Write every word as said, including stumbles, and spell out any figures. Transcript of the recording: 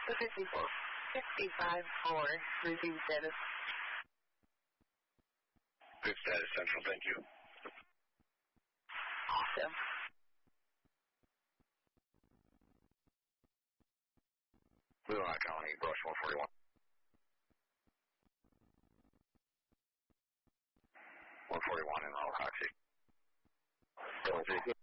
The fifty-four fifty-five four, receive status. Good status, Central, thank you. Awesome. Blue Hawk Colony, Brush one forty-one. one forty-one in all Coxie.